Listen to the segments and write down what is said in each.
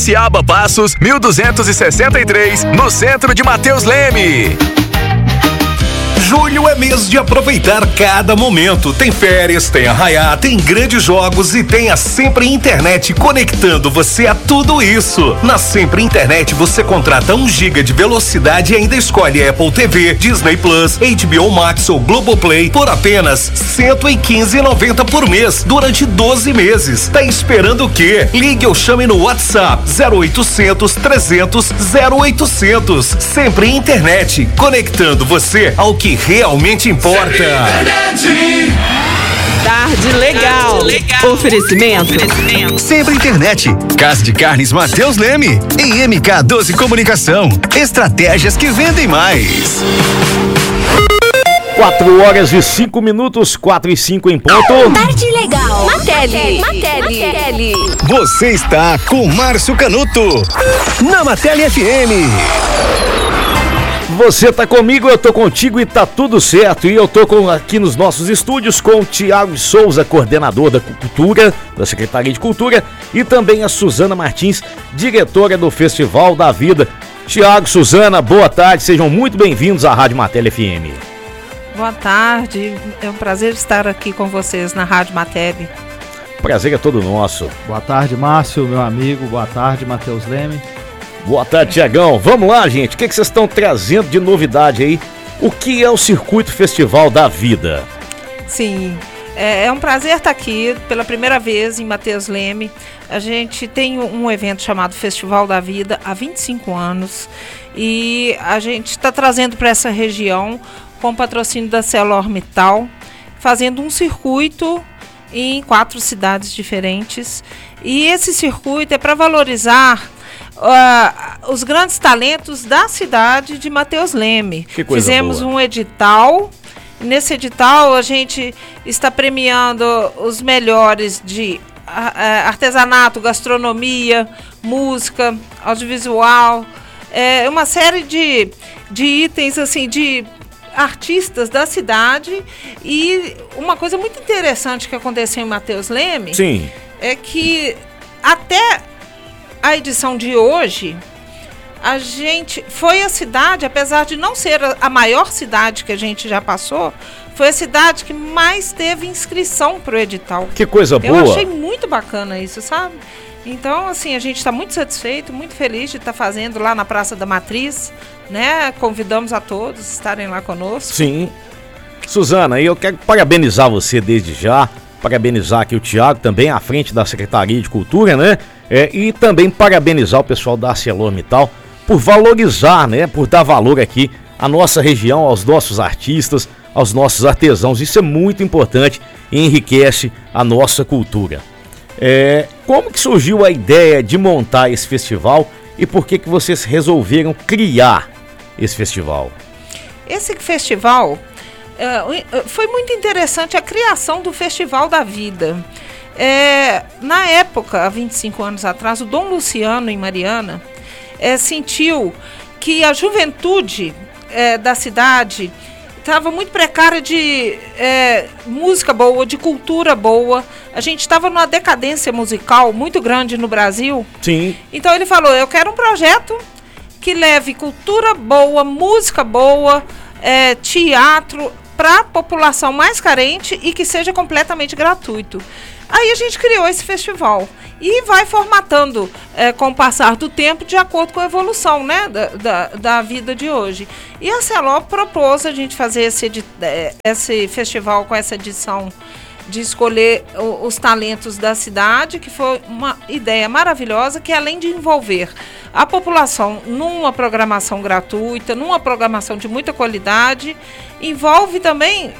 Ciaba Passos, 1263, no centro de Mateus Leme. Julho é mês de aproveitar cada momento. Tem férias, tem arraiá, tem grandes jogos e tem a Sempre Internet conectando você a tudo isso. Na Sempre Internet você contrata 1 GB de velocidade e ainda escolhe Apple TV, Disney Plus, HBO Max ou Globoplay por apenas R$ 115,90 por mês durante 12 meses. Tá esperando o quê? Ligue ou chame no WhatsApp 0800 300 0800. Sempre Internet conectando você ao que realmente importa. Tarde legal. Oferecimento. Sempre Internet. Casa de Carnes Mateus Leme. E MK12 Comunicação. Estratégias que vendem mais. 4h05, 4h05 em ponto. Tarde legal. Matelli. Você está com Márcio Canuto. Na Matelli FM. Você tá comigo, eu tô contigo e tá tudo certo. E eu tô aqui nos nossos estúdios com o Tiago Souza, coordenador da Cultura, da Secretaria de Cultura, e também a Suzana Martins, diretora do Festival da Vida. Tiago, Suzana, boa tarde, sejam muito bem-vindos à Rádio Matelli FM. Boa tarde, é um prazer estar aqui com vocês na Rádio Matelli. Prazer é todo nosso. Boa tarde, Márcio, meu amigo. Boa tarde, Mateus Leme. Boa tarde, Tiagão. Vamos lá, gente. O que vocês estão trazendo de novidade aí? O que é o Circuito Festival da Vida? Sim, é um prazer estar aqui pela primeira vez em Mateus Leme. A gente tem um evento chamado Festival da Vida há 25 anos e a gente está trazendo para essa região, com o patrocínio da ArcelorMittal, fazendo um circuito em 4 cidades diferentes. E esse circuito é para valorizar os grandes talentos da cidade de Mateus Leme. Que coisa Fizemos boa. um edital. Nesse edital a gente está premiando os melhores de artesanato, gastronomia, música, audiovisual, uma série de itens assim, de artistas da cidade. E uma coisa muito interessante que aconteceu em Mateus Leme. Sim. É que até a edição de hoje, a gente foi a cidade, apesar de não ser a maior cidade que a gente já passou, foi a cidade que mais teve inscrição para o edital. Que coisa boa. Eu achei muito bacana isso, sabe? Então, assim, a gente está muito satisfeito, muito feliz de estar fazendo lá na Praça da Matriz, né? Convidamos a todos a estarem lá conosco. Sim. Suzana, eu quero parabenizar você desde já, parabenizar aqui o Tiago também, à frente da Secretaria de Cultura, né? E também parabenizar o pessoal da ArcelorMittal por valorizar, né? Por dar valor aqui à nossa região, aos nossos artistas, aos nossos artesãos. Isso é muito importante e enriquece a nossa cultura. Como que surgiu a ideia de montar esse festival e por que vocês resolveram criar esse festival? Esse festival foi muito interessante, a criação do Festival da Vida. Na época, há 25 anos atrás, o Dom Luciano, em Mariana, sentiu que a juventude da cidade estava muito precária de música boa, de cultura boa. A gente estava numa decadência musical muito grande no Brasil. Sim. Então ele falou, eu quero um projeto que leve cultura boa, música boa, teatro para a população mais carente e que seja completamente gratuito. Aí a gente criou esse festival e vai formatando com o passar do tempo de acordo com a evolução, né, da vida de hoje. E a Celor propôs a gente fazer esse festival com essa edição de escolher os talentos da cidade, que foi uma ideia maravilhosa, que além de envolver a população numa programação gratuita, numa programação de muita qualidade, envolve também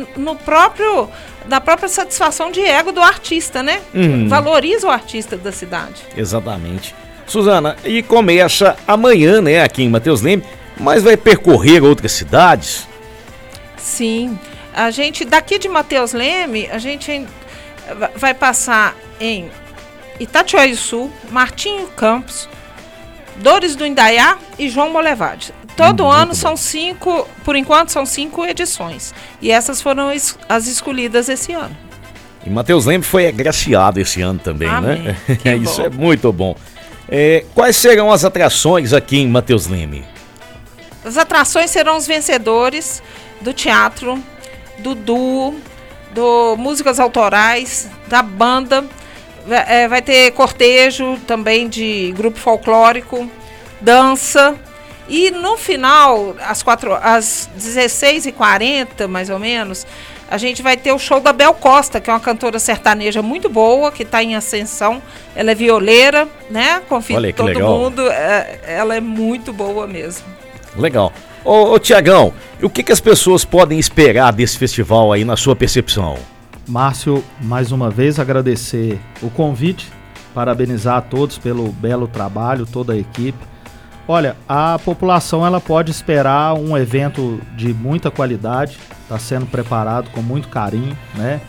na própria satisfação de ego do artista, né? Valoriza o artista da cidade. Exatamente. Suzana, e começa amanhã, né, aqui em Mateus Leme, mas vai percorrer outras cidades? Sim. A gente, daqui de Mateus Leme, a gente vai passar em Itatiaia-Sul, Martinho Campos, Dores do Indaiá e João Molevade. Todo ano são 5, por enquanto são 5 edições. E essas foram as escolhidas esse ano. E Mateus Leme foi agraciado esse ano também, Amém. né? Isso é muito bom. Quais serão as atrações aqui em Matheus Leme? As atrações serão os vencedores do teatro, do duo, do músicas autorais, da banda. Vai ter cortejo também de grupo folclórico, dança. E no final, às 16h40, mais ou menos, a gente vai ter o show da Bel Costa, que é uma cantora sertaneja muito boa, que está em ascensão. Ela é violeira, né? Convido todo mundo. Ela é muito boa mesmo. Legal. Ô Tiagão, o que as pessoas podem esperar desse festival aí, na sua percepção? Márcio, mais uma vez agradecer o convite, parabenizar a todos pelo belo trabalho, toda a equipe. Olha, a população ela pode esperar um evento de muita qualidade, está sendo preparado com muito carinho, né?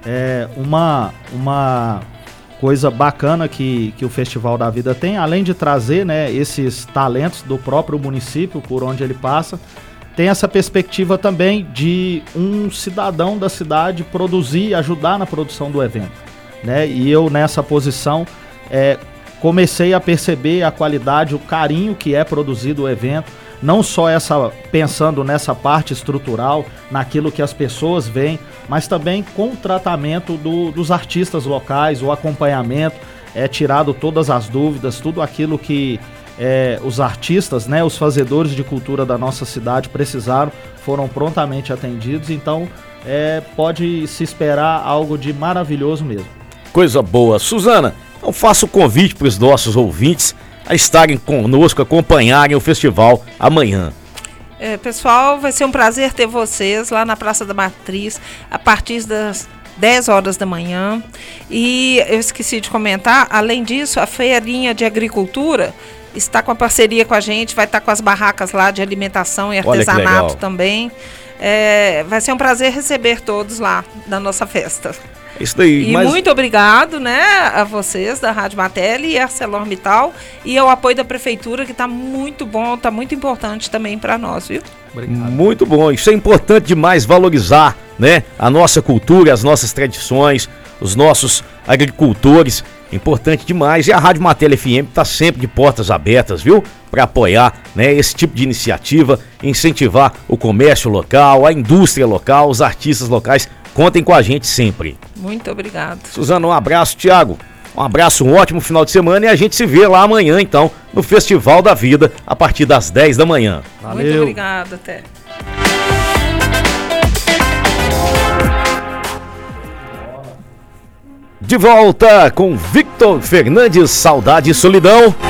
Uma coisa bacana que o Festival da Vida tem, além de trazer, né, esses talentos do próprio município por onde ele passa, tem essa perspectiva também de um cidadão da cidade produzir, ajudar na produção do evento, né? E eu nessa posição comecei a perceber a qualidade, o carinho que é produzido o evento, não só pensando nessa parte estrutural, naquilo que as pessoas veem, mas também com o tratamento dos artistas locais, o acompanhamento, tirado todas as dúvidas, tudo aquilo que os artistas, né, os fazedores de cultura da nossa cidade precisaram, foram prontamente atendidos, então pode se esperar algo de maravilhoso mesmo. Coisa boa. Suzana, eu faço o convite para os nossos ouvintes a estarem conosco, acompanharem o festival amanhã. Pessoal, vai ser um prazer ter vocês lá na Praça da Matriz a partir das 10 horas da manhã. E eu esqueci de comentar, além disso, a Feirinha de Agricultura está com a parceria com a gente, vai estar com as barracas lá de alimentação e artesanato também. Vai ser um prazer receber todos lá na nossa festa. Isso daí, muito obrigado, né, a vocês da Rádio Martelli e a ArcelorMittal e ao apoio da Prefeitura, que está muito bom, está muito importante também para nós, viu? Obrigado. Muito bom, isso é importante demais, valorizar, né, a nossa cultura, as nossas tradições, os nossos agricultores, importante demais. E a Rádio Martelli FM está sempre de portas abertas, viu, para apoiar, né, esse tipo de iniciativa, incentivar o comércio local, a indústria local, os artistas locais. Contem com a gente sempre. Muito obrigado. Suzana, um abraço. Tiago, um abraço, um ótimo final de semana e a gente se vê lá amanhã, então, no Festival da Vida, a partir das 10 da manhã. Valeu. Muito obrigado, até. De volta com Victor Fernandes, Saudade e Solidão.